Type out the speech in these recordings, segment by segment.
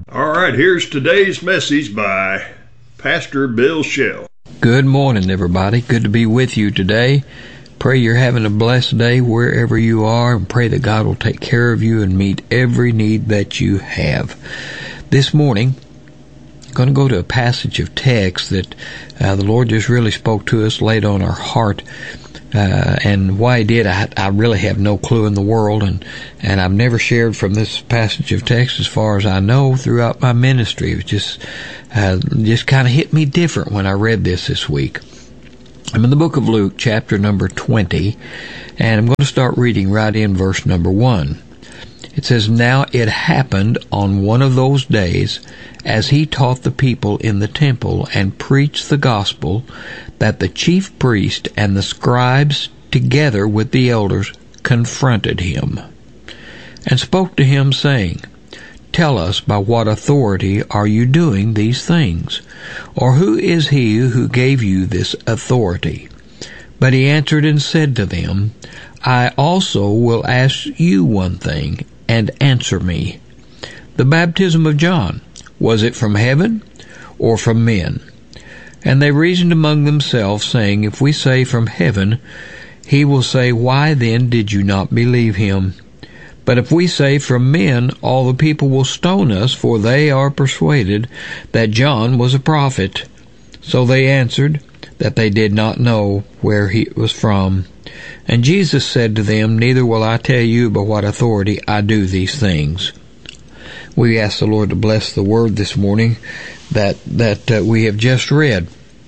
All right, here's today's message by Pastor Bill Shell. Good morning, everybody. Good to be with you today. Pray you're having a blessed day wherever you are, and pray that God will take care of you and meet every need that you have. This morning, I'm going to go to a passage of text that the Lord just really spoke to us, laid on our heart. And why He did, I really have no clue in the world, and I've never shared from this passage of text as far as I know throughout my ministry. It was just kind of hit me different when I read this week. I'm in the book of Luke, chapter number 20, and I'm going to start reading right in verse number 1. It says, "Now it happened on one of those days, as he taught the people in the temple and preached the gospel, that the chief priest and the scribes, together with the elders, confronted him, and spoke to him, saying, 'Tell us, by what authority are you doing these things? Or who is he who gave you this authority?' But he answered and said to them, 'I also will ask you one thing, and answer me. The baptism of John, was it from heaven or from men?' And they reasoned among themselves, saying, 'If we say from heaven, he will say, Why then did you not believe him? But if we say from men, all the people will stone us, for they are persuaded that John was a prophet.' So they answered that they did not know where he was from. And Jesus said to them, 'Neither will I tell you by what authority I do these things.'" We ask the Lord to bless the word this morning that we have just read.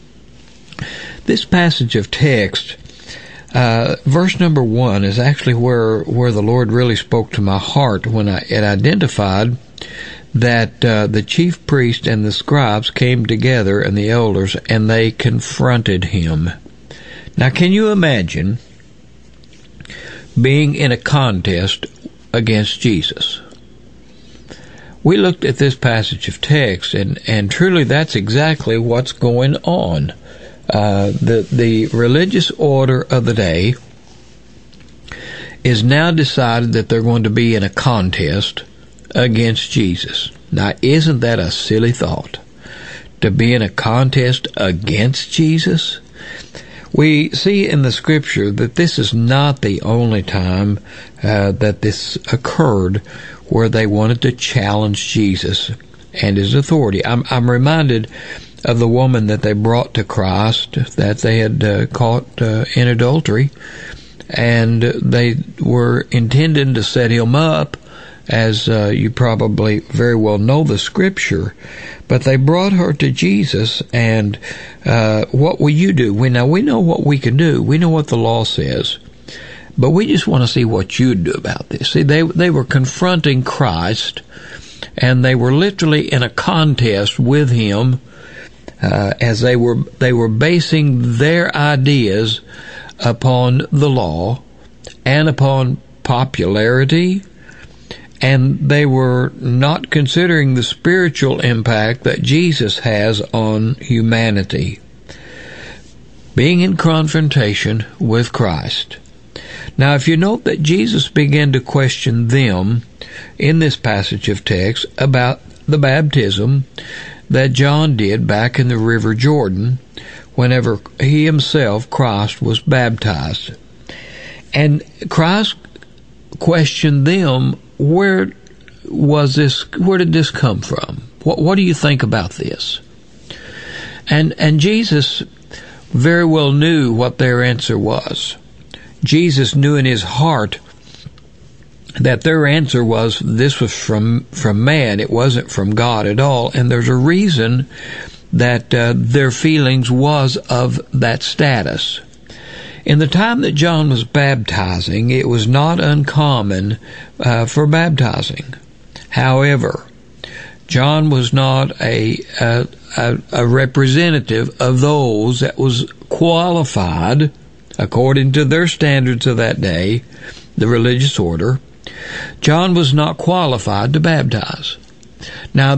This passage of text, verse number 1, is actually where the Lord really spoke to my heart when it identified that the chief priest and the scribes came together, and the elders, and they confronted him. Now, can you imagine being in a contest against Jesus? We looked at this passage of text, and truly that's exactly what's going on. The religious order of the day is now decided that they're going to be in a contest against Jesus. Now, isn't that a silly thought? To be in a contest against Jesus? We see in the Scripture that this is not the only time that this occurred where they wanted to challenge Jesus and his authority. I'm reminded of the woman that they brought to Christ that they had caught in adultery, and they were intending to set him up, as you probably very well know the Scripture. But they brought her to Jesus, and what will you do? We know what we can do. We know what the law says. But we just want to see what you'd do about this. See, they were confronting Christ, and they were literally in a contest with him, as they were basing their ideas upon the law and upon popularity, and they were not considering the spiritual impact that Jesus has on humanity. Being in confrontation with Christ. Now, if you note that Jesus began to question them in this passage of text about the baptism that John did back in the River Jordan whenever he himself, Christ, was baptized. And Christ questioned them, where did this come from? What do you think about this? And Jesus very well knew what their answer was. Jesus knew in his heart that their answer was this was from man. It wasn't from God at all. And there's a reason that their feelings was of that status. In the time that John was baptizing, it was not uncommon for baptizing. However, John was not a representative of those that was qualified, according to their standards of that day, the religious order. John was not qualified to baptize. Now,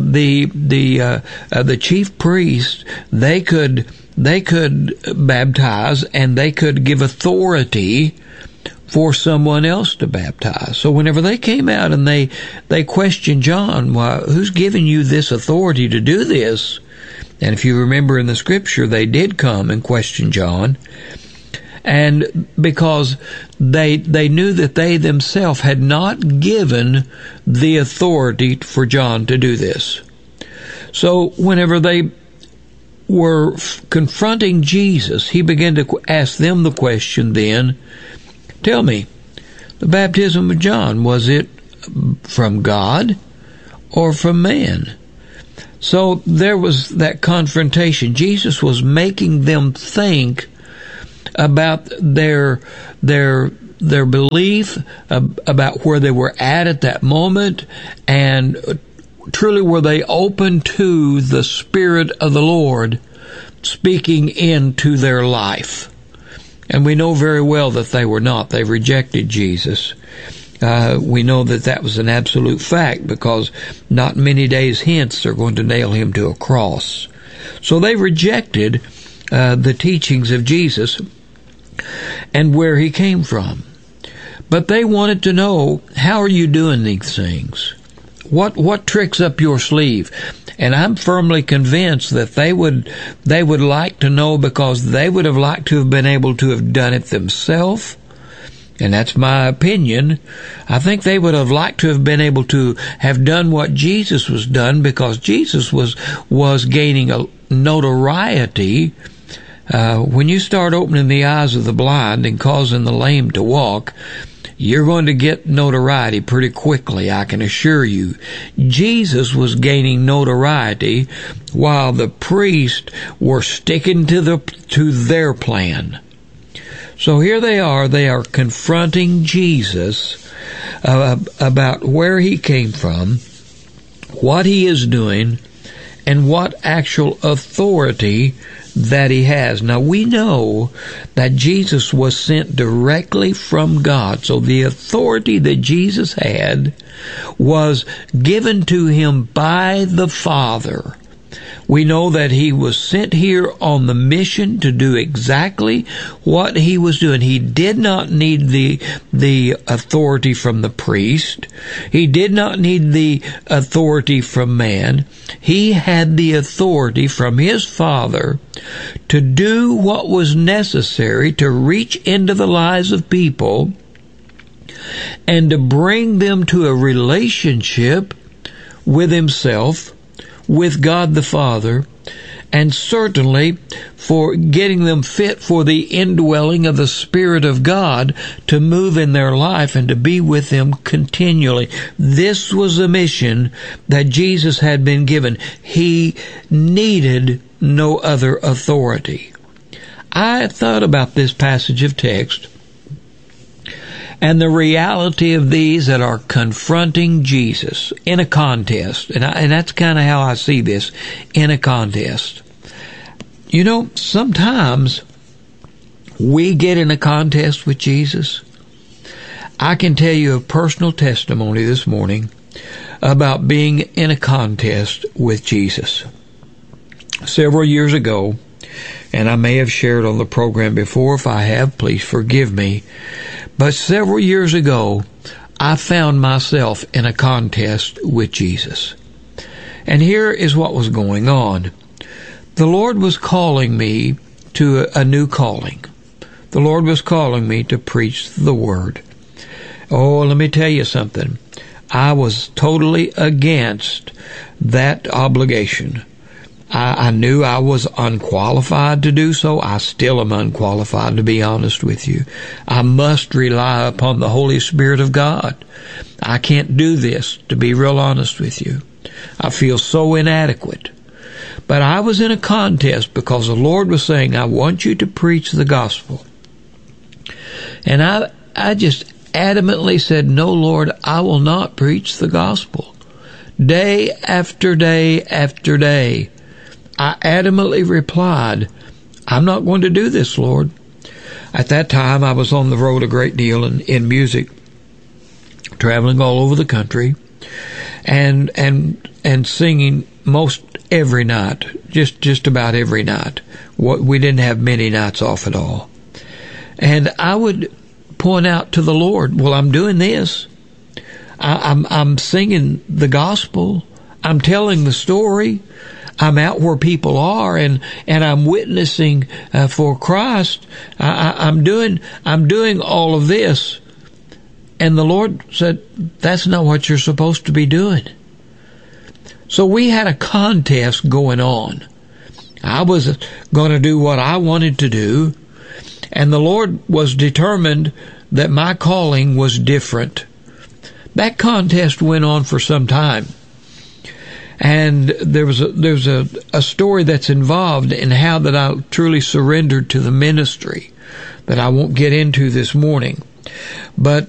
the chief priests, they could baptize, and they could give authority for someone else to baptize. So whenever they came out and they questioned John, "Why, who's giving you this authority to do this?" And if you remember in the scripture, they did come and question John. And because they knew that they themselves had not given the authority for John to do this. So whenever they were confronting Jesus, he began to ask them the question then, "Tell me, the baptism of John, was it from God or from man?" So there was that confrontation. Jesus was making them think about their belief, about where they were at that moment, and truly were they open to the Spirit of the Lord speaking into their life. And we know very well that they were not. They rejected Jesus. We know that was an absolute fact, because not many days hence they're going to nail him to a cross. So they rejected the teachings of Jesus and where he came from. But they wanted to know, how are you doing these things? What tricks up your sleeve? And I'm firmly convinced that they would like to know, because they would have liked to have been able to have done it themselves. And that's my opinion. I think they would have liked to have been able to have done what Jesus was done, because Jesus was gaining a notoriety. When you start opening the eyes of the blind and causing the lame to walk, you're going to get notoriety pretty quickly, I can assure you. Jesus was gaining notoriety while the priests were sticking to their plan. So here they are confronting Jesus about where he came from, what he is doing, and what actual authority that he has. Now, we know that Jesus was sent directly from God. So the authority that Jesus had was given to him by the Father. We know that he was sent here on the mission to do exactly what he was doing. He did not need the authority from the priest. He did not need the authority from man. He had the authority from his Father to do what was necessary to reach into the lives of people and to bring them to a relationship with himself, with God the Father, and certainly for getting them fit for the indwelling of the Spirit of God to move in their life and to be with them continually. This was a mission that Jesus had been given. He needed no other authority. I thought about this passage of text and the reality of these that are confronting Jesus in a contest. And that's kind of how I see this, in a contest. You know, sometimes we get in a contest with Jesus. I can tell you a personal testimony this morning about being in a contest with Jesus. Several years ago, and I may have shared on the program before. If I have, please forgive me. But several years ago, I found myself in a contest with Jesus. And here is what was going on. The Lord was calling me to a new calling. The Lord was calling me to preach the Word. Oh, let me tell you something. I was totally against that obligation. I knew I was unqualified to do so. I still am unqualified, to be honest with you. I must rely upon the Holy Spirit of God. I can't do this, to be real honest with you. I feel so inadequate. But I was in a contest because the Lord was saying, I want you to preach the gospel. And I just adamantly said, no, Lord, I will not preach the gospel. Day after day after day, I adamantly replied, I'm not going to do this, Lord. At that time, I was on the road a great deal in music, traveling all over the country, and singing most every night, just about every night. We didn't have many nights off at all. And I would point out to the Lord, well, I'm doing this. I'm singing the gospel. I'm telling the story. I'm out where people are, and I'm witnessing for Christ. I'm doing all of this. And the Lord said, that's not what you're supposed to be doing. So we had a contest going on. I was going to do what I wanted to do, and the Lord was determined that my calling was different. That contest went on for some time. And there's a story that's involved in how that I truly surrendered to the ministry that I won't get into this morning. But